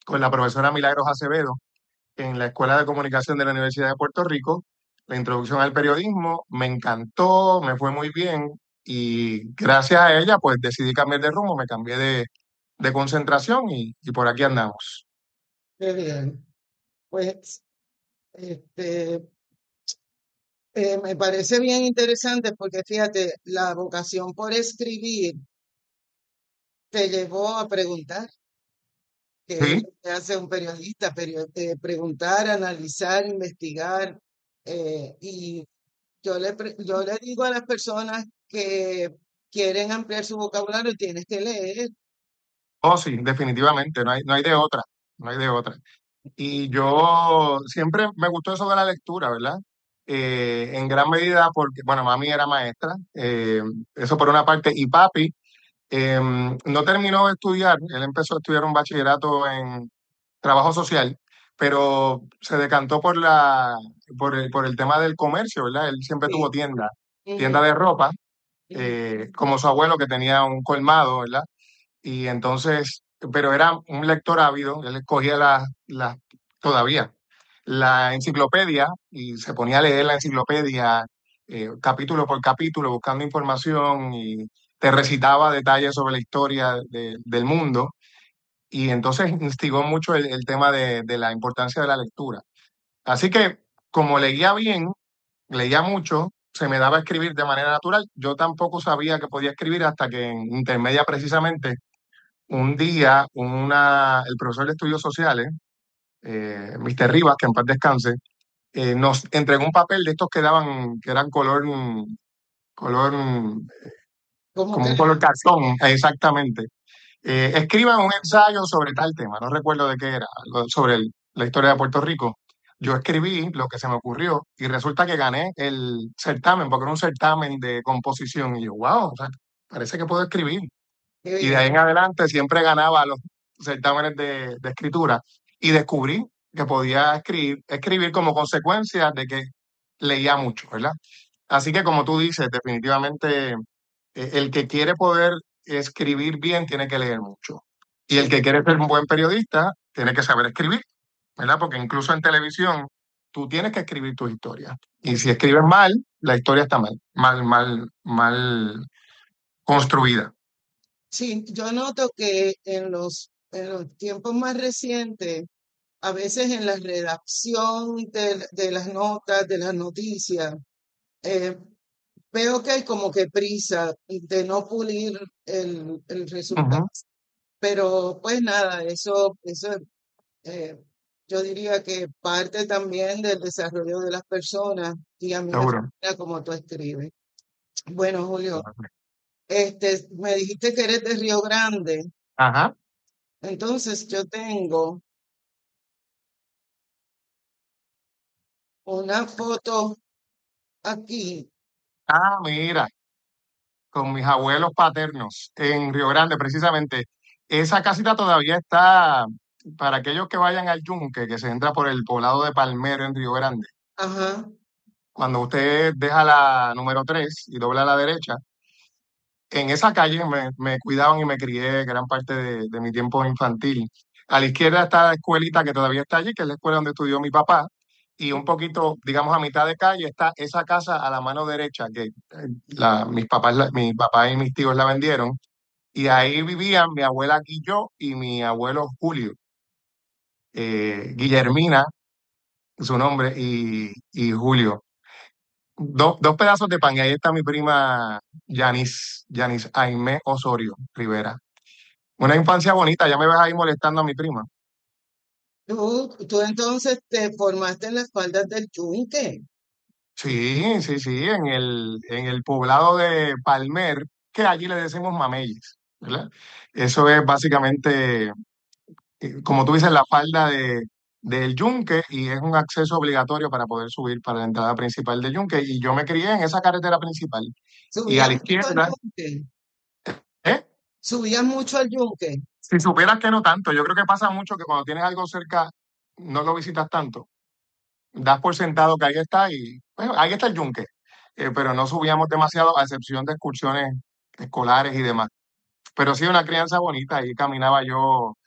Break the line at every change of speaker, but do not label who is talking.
con la profesora Milagros Acevedo en la Escuela de Comunicación de la Universidad de Puerto Rico, la introducción al periodismo, me encantó, me fue muy bien y gracias a ella pues decidí cambiar de rumbo, me cambié de concentración y por aquí andamos.
Qué bien. Pues este, me parece bien interesante porque fíjate, la vocación por escribir te llevó a preguntar, que es
Sí,
lo que hace un periodista, preguntar, analizar, investigar. Y yo le digo a las personas que quieren ampliar su vocabulario, tienes que leer.
oh sí, definitivamente, no hay de otra, no hay de otra. Y yo siempre me gustó eso de la lectura, ¿verdad? En gran medida porque, bueno, mami era maestra, eso por una parte, y papi no terminó de estudiar, él empezó a estudiar un bachillerato en trabajo social, pero se decantó por el tema del comercio, ¿verdad? Él siempre tuvo
Sí.
tienda,
Ujú,
tienda de ropa,
ujú.
como su abuelo que tenía un colmado, ¿verdad? Y entonces, pero era un lector ávido, él escogía todavía, la enciclopedia y se ponía a leer la enciclopedia capítulo por capítulo, buscando información y te recitaba detalles sobre la historia del mundo. Y entonces instigó mucho el tema de la importancia de la lectura. Así que como leía bien, leía mucho, se me daba a escribir de manera natural. Yo tampoco sabía que podía escribir hasta que en intermedia precisamente un día, el profesor de estudios sociales, Mr. Rivas, que en paz descanse, nos entregó un papel de estos que eran color,
¿Cómo
como
que?
un color cartón, exactamente. Escriban un ensayo sobre tal tema, no recuerdo de qué era, algo sobre la historia de Puerto Rico. Yo escribí lo que se me ocurrió y resulta que gané el certamen, porque era un certamen de composición. Y yo, wow, o sea, parece que puedo escribir.
Qué
Y de
bien.
ahí en adelante siempre ganaba los certámenes de escritura y descubrí que podía escribir como consecuencia de que leía mucho, ¿verdad? Así que como tú dices, definitivamente el que quiere poder escribir bien tiene que leer mucho. Y el
Sí,
que quiere ser un buen periodista tiene que saber escribir, ¿verdad? Porque incluso en televisión tú tienes que escribir tus historias. Y si
así.
escribes mal, la historia está mal construida.
Sí, yo noto que en los tiempos más recientes, a veces en la redacción de las notas, de las noticias, eh, veo que hay como que prisa de no pulir el resultado.
Ujú,
Pero pues nada, eso eh, yo diría que parte también del desarrollo de las personas y a mí me
seguro.
fascina como tú escribes. Bueno, Julio, este, me dijiste que eres de Río Grande,
Ajá.
entonces yo tengo una foto aquí.
Ah, mira, con mis abuelos paternos en Río Grande, precisamente. Esa casita todavía está, para aquellos que vayan al Yunque, que se entra por el poblado de Palmero en Río Grande.
Ajá.
Cuando usted deja la número 3 y dobla a la derecha, en esa calle me cuidaban y me crié gran parte de mi tiempo infantil. A la izquierda está la escuelita que todavía está allí, que es la escuela donde estudió mi papá. Y un poquito, digamos, a mitad de calle está esa casa a la mano derecha, que mi papá y mis tíos la vendieron. Y ahí vivían mi abuela Guilló y mi abuelo Julio. Guillermina, su nombre, y Julio. Dos pedazos de pan. Y ahí está mi prima Yanis Aimé Osorio Rivera. Una infancia bonita, ya me ves ahí molestando a mi prima.
Tú entonces te formaste en las faldas del Yunque.
Sí, sí, sí, en el poblado de Palmer, que allí le decimos mameyes, ¿verdad? Eso es básicamente, como tú dices, la falda del Yunque y es un acceso obligatorio para poder subir para la entrada principal del Yunque. Y yo me crié en esa carretera principal. Y a
Subías
la
mucho al
izquierda,
Yunque.
¿eh?
Subías mucho al Yunque.
Si supieras que no tanto, yo creo que pasa mucho que cuando tienes algo cerca, no lo visitas tanto. Das por sentado que ahí está y bueno, ahí está el yunque. Pero no subíamos demasiado a excepción de excursiones escolares y demás. Pero sí una crianza bonita, ahí caminaba yo